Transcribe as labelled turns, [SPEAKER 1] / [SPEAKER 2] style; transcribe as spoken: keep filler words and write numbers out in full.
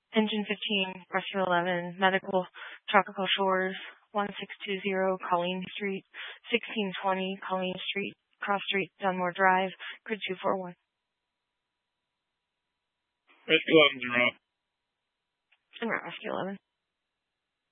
[SPEAKER 1] Engine fifteen, Rescue eleven, Medical, Tropical Shores, one six two zero, Colleen Street, sixteen twenty, Colleen Street, Cross Street, Dunmore Drive, grid two four one.
[SPEAKER 2] Rescue eleven, you're up.
[SPEAKER 1] I'm at Rescue eleven.